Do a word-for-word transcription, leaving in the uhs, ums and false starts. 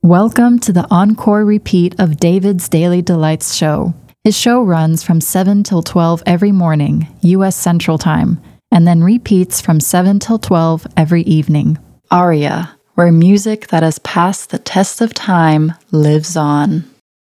Welcome to the encore repeat of David's Daily Delights show. His show runs from seven till twelve every morning, U S Central Time, and then repeats from seven till twelve every evening. Aria, where music that has passed the test of time lives on.